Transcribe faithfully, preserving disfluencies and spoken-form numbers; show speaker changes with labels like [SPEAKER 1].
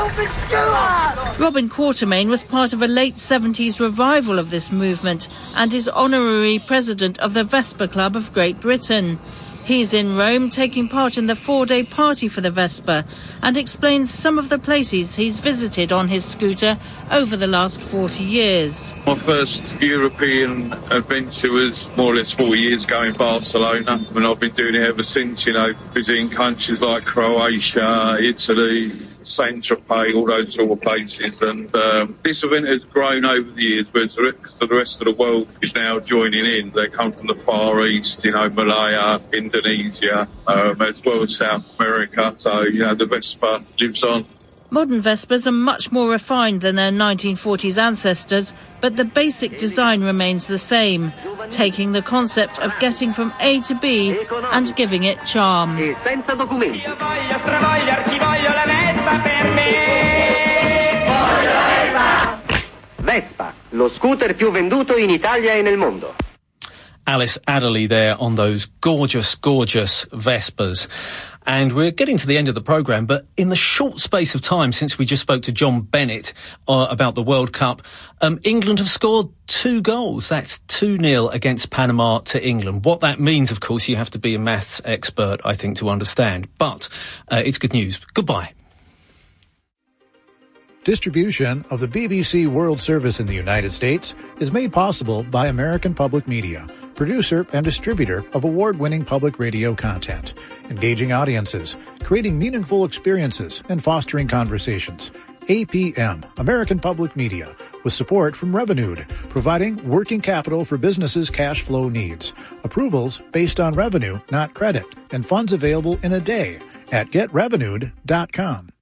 [SPEAKER 1] filthy scooter!
[SPEAKER 2] Robin Quatermain was part of a late seventies revival of this movement and is honorary president of the Vespa Club of Great Britain. He's in Rome taking part in the four-day party for the Vespa and explains some of the places he's visited on his scooter over the last forty years.
[SPEAKER 3] My first European adventure was more or less four years ago in Barcelona, and I've been doing it ever since, you know, visiting countries like Croatia, Italy, Saint-Tropez, all those sort of places. And um, this event has grown over the years, whereas the rest, the rest of the world is now joining in. They come from the Far East, you know, Malaya, Indonesia, um, as well as South America. So, you know, the Vespa lives on.
[SPEAKER 2] Modern Vespas are much more refined than their nineteen forties ancestors, but the basic design remains the same, taking the concept of getting from A to B and giving it charm.
[SPEAKER 4] Vespa, lo scooter più venduto in Italia e nel mondo.
[SPEAKER 5] Alice Adderley there on those gorgeous, gorgeous Vespas. And we're getting to the end of the programme, but in the short space of time since we just spoke to John Bennett uh, about the World Cup, um, England have scored two goals. That's two nil against Panama to England. What that means, of course, you have to be a maths expert, I think, to understand. But uh, it's good news. Goodbye.
[SPEAKER 6] Distribution of the B B C World Service in the United States is made possible by American Public Media, producer and distributor of award-winning public radio content, engaging audiences, creating meaningful experiences, and fostering conversations. A P M, American Public Media, with support from Revenued, providing working capital for businesses' cash flow needs. Approvals based on revenue, not credit, and funds available in a day at get revenued dot com.